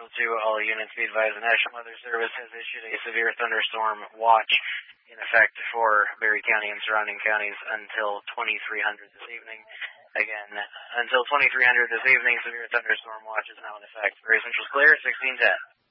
to all units. Be advised, the National Weather Service has issued a severe thunderstorm watch in effect for Berry County and surrounding counties until 2300 this evening. Again, until 2300 this evening, severe thunderstorm watch is now in effect. Berry Central's clear, 1610.